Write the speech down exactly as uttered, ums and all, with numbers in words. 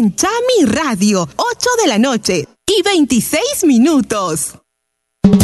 en Chami Radio, ocho de la noche y veintiséis minutos.